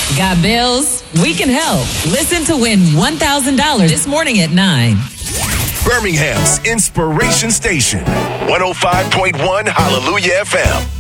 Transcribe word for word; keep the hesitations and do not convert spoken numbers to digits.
Got bills? We can help. Listen to win one thousand dollars this morning at nine. Birmingham's Inspiration Station, one oh five point one Hallelujah F M.